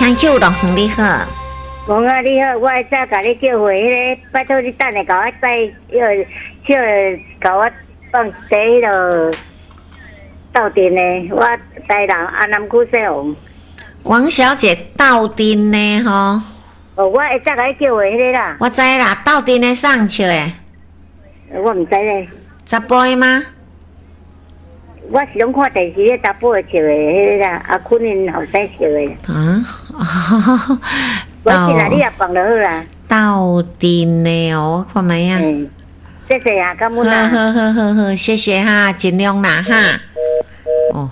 听秀龙你好， 王啊你好，我会早甲你叫回迄个，拜托你等下甲我带甲我放第迄个斗阵的，我台南安南区西王。 王小姐斗阵呢吼？ 哦，我会早甲你叫回迄个啦。 我知啦，斗阵的上笑诶， 我毋知咧。 十杯吗？ 我是拢看电视咧，查甫会笑的迄个啦，啊，昆因后生笑的。 啊， 我进来你也放就好啦。 斗阵的哦，我看卖啊。 谢谢啊，感恩啊。 好，谢谢哈，尽量啦哈。哦，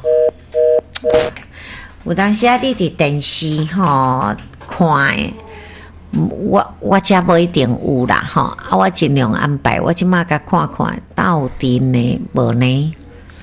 有当时啊，你伫电视吼看诶，我遮无一定有啦吼，啊，我尽量安排，我即马甲看看斗阵的无呢？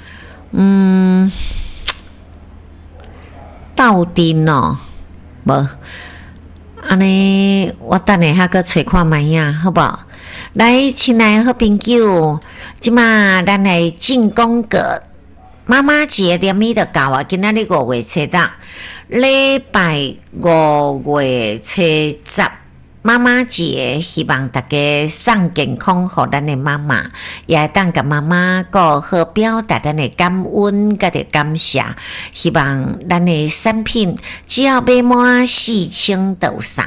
斗阵哦，无，安尼我等下还阁找看卖啊，好不好？来，亲爱的好朋友，即马咱来进攻个妈妈节连咪就到啊！今仔日5月7日，礼拜5月7日。妈妈节，希望大家送健康给咱的妈妈，也当甲妈妈个好表达咱的感恩，甲的感谢。希望咱的产品只要买满4000就送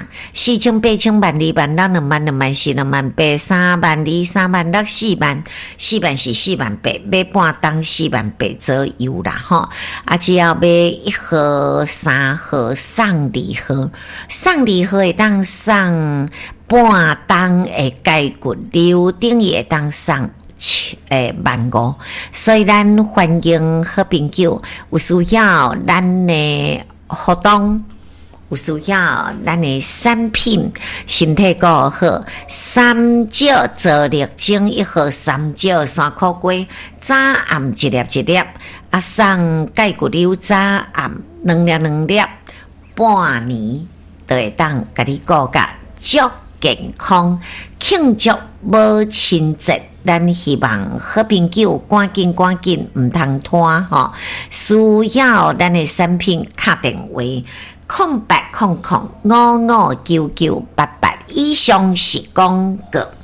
，4000、8000、12000、12000、20000、20000、28000、32000、36000、40000是48000，买半当48000左右啦吼。啊，只要买1盒、3盒、送2盒，送2盒会当送。半当的解决流等于会当送15000，所以咱欢迎好朋友有需要咱的活动，有需要咱的产品，身体够好。3少做力精1盒，3少3块龟，早暗1粒1粒，啊送解决流早暗2粒2粒，半年就会当甲你顾甲足健康，庆祝母亲节，咱希望好朋友赶紧唔通拖吼，需要咱的产品打电话0800559988，以上是广告。